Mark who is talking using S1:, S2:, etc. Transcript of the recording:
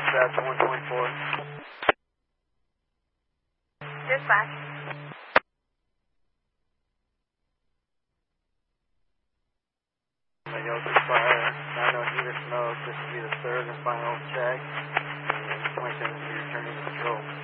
S1: dispatch 124.
S2: Dispatch.
S1: Toyota Fire, 90 heater smoke. This will be the third and final check. And 27 will be returning to patrol.